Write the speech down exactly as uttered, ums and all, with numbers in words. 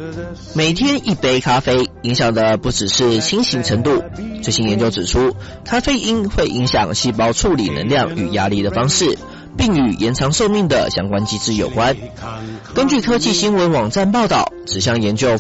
每天一杯咖啡影响的不只是清醒程度，最新研究指出，咖啡因会影响细胞处理能量与压力的方式，并与延长寿命的相关机制有关。根据科技新闻网站报道，此项研究